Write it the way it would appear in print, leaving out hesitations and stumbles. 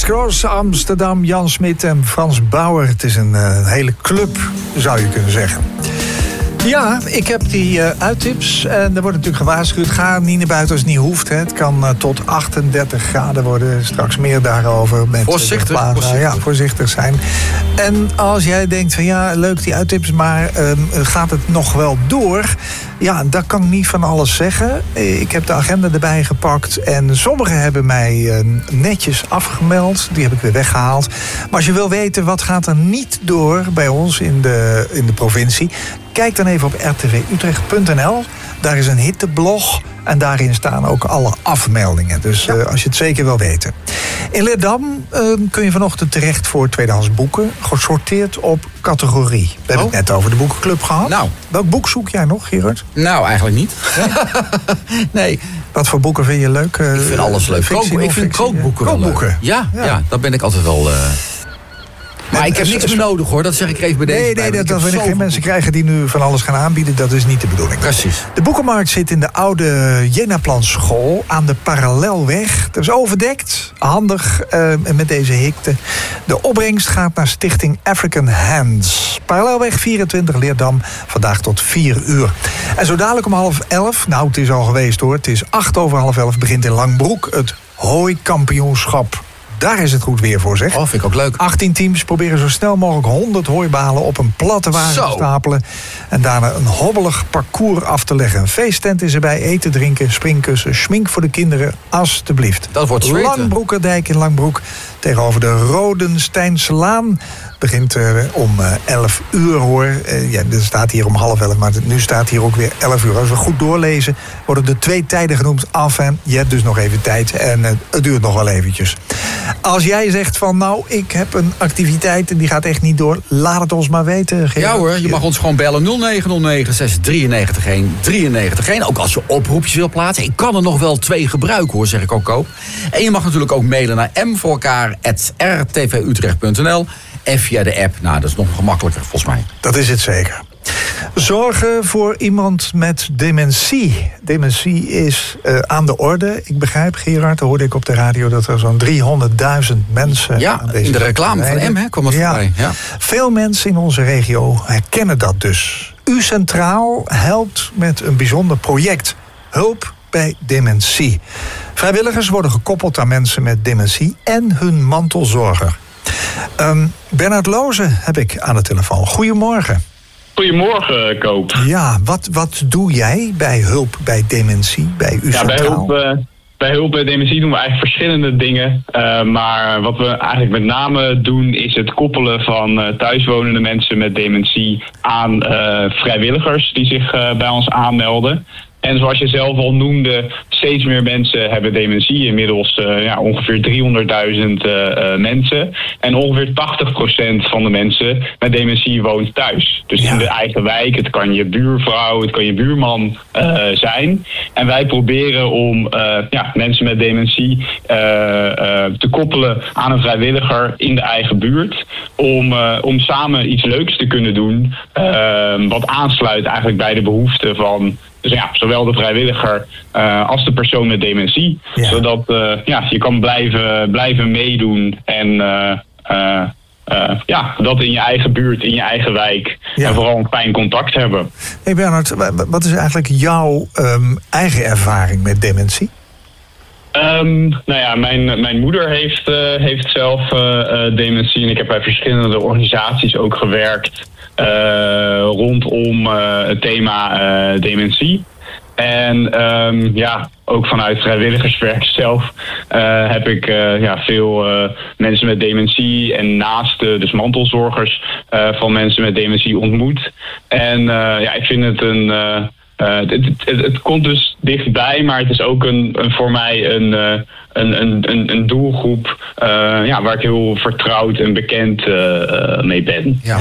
Cross, Amsterdam, Jan Smit en Frans Bauer. Het is een hele club, zou je kunnen zeggen. Ja, ik heb die uittips. En er wordt natuurlijk gewaarschuwd. Ga niet naar buiten als het niet hoeft. Hè. Het kan tot 38 graden worden. Straks meer daarover. Met voorzichtig zijn. En als jij denkt van ja, leuk die uittips, maar gaat het nog wel door? Ja, daar kan ik niet van alles zeggen. Ik heb de agenda erbij gepakt. En sommigen hebben mij netjes afgemeld. Die heb ik weer weggehaald. Maar als je wil weten wat gaat er niet door bij ons in de provincie, kijk dan even op rtvutrecht.nl. Daar is een hitteblog en daarin staan ook alle afmeldingen. Dus als je het zeker wil weten. In Leerdam kun je vanochtend terecht voor tweedehands boeken, gesorteerd op categorie. We hebben het net over de boekenclub gehad. Nou. Welk boek zoek jij nog, Gerard? Nou, eigenlijk niet. Nee. Wat voor boeken vind je leuk? Ik vind alles leuk. Ik vind kookboeken wel leuk. Ja, daar ben ik altijd wel. Maar ik heb niks meer nodig, hoor. Dat zeg ik even bij deze. Nee, dat wil ik geen mensen krijgen die nu van alles gaan aanbieden. Dat is niet de bedoeling. Precies. De boekenmarkt zit in de oude Jenaplan school aan de Parallelweg. Dat is overdekt. Handig met deze hikte. De opbrengst gaat naar stichting African Hands. Parallelweg 24 Leerdam. Vandaag tot 4 uur. En zo dadelijk om 10:30. Nou, het is al geweest, hoor. Het is 11:08 begint in Langbroek het hooikampioenschap. Daar is het goed weer voor, zeg. Oh, vind ik ook leuk. 18 teams proberen zo snel mogelijk 100 hooibalen op een platte wagen te stapelen. En daarna een hobbelig parcours af te leggen. Een feesttent is erbij, eten, drinken, springkussen, schmink voor de kinderen, alstublieft. Dat wordt zweten. Langbroekerdijk in Langbroek tegenover de Rodensteinslaan. Begint om 11 uur, hoor. Er staat hier om 10:30, maar nu staat hier ook weer 11 uur. Als we goed doorlezen, worden de 2 tijden genoemd. Enfin, je hebt dus nog even tijd en het duurt nog wel eventjes. Als jij zegt van, nou, ik heb een activiteit en die gaat echt niet door, laat het ons maar weten, Gerard. Ja hoor, je mag ons gewoon bellen. 0909 693 193. Ook als je oproepjes wil plaatsen. Ik kan er nog wel 2 gebruiken, hoor, zeg ik ook, Koop. En je mag natuurlijk ook mailen naar m4elkaar@rtvutrecht.nl. En via de app, nou, dat is nog gemakkelijker volgens mij. Dat is het zeker. Zorgen voor iemand met dementie. Dementie is aan de orde. Ik begrijp, Gerard, hoorde ik op de radio dat er zo'n 300.000 mensen aan deze in de reclame van M, kwam het voorbij. Ja. Veel mensen in onze regio herkennen dat dus. U Centraal helpt met een bijzonder project. Hulp bij dementie. Vrijwilligers worden gekoppeld aan mensen met dementie en hun mantelzorger. Bernard Loze heb ik aan de telefoon. Goedemorgen. Goedemorgen, Koop. Ja, wat doe jij bij hulp bij dementie, bij U Centraal? Bij hulp bij dementie doen we eigenlijk verschillende dingen. Maar wat we eigenlijk met name doen is het koppelen van thuiswonende mensen met dementie aan vrijwilligers die zich bij ons aanmelden. En zoals je zelf al noemde, steeds meer mensen hebben dementie. Inmiddels ongeveer 300.000 mensen. En ongeveer 80% van de mensen met dementie woont thuis. Dus in de eigen wijk. Het kan je buurvrouw, het kan je buurman zijn. En wij proberen om mensen met dementie te koppelen aan een vrijwilliger in de eigen buurt. Om samen iets leuks te kunnen doen. Wat aansluit eigenlijk bij de behoeften van, dus zowel de vrijwilliger als de persoon met dementie. Ja. Zodat je kan blijven meedoen en dat in je eigen buurt, in je eigen wijk. Ja. En vooral een fijn contact hebben. Hey Bernard, wat is eigenlijk jouw eigen ervaring met dementie? Mijn moeder heeft zelf dementie. En ik heb bij verschillende organisaties ook gewerkt rondom het thema dementie. En ook vanuit vrijwilligerswerk zelf heb ik veel mensen met dementie en naast dus mantelzorgers van mensen met dementie ontmoet. En ik vind het het komt dus dichtbij, maar het is ook voor mij een doelgroep waar ik heel vertrouwd en bekend mee ben. Ja.